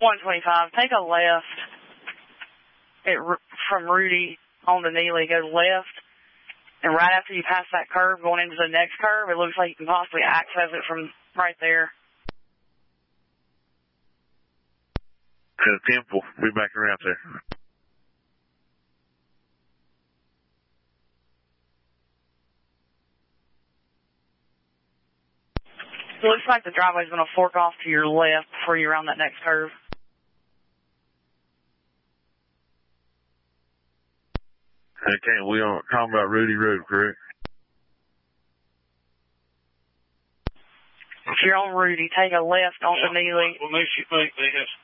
125, take a left from Rudy on to Neely, go left, and right after you pass that curve, going into the next curve, it looks like you can possibly access it from right there. Temple, be back around there. It looks like the driveway's going to fork off to your left before you round that next curve. Okay, we are talking about Rudy Road, correct? If you're on Rudy, take a left onto Neely. What makes you think they have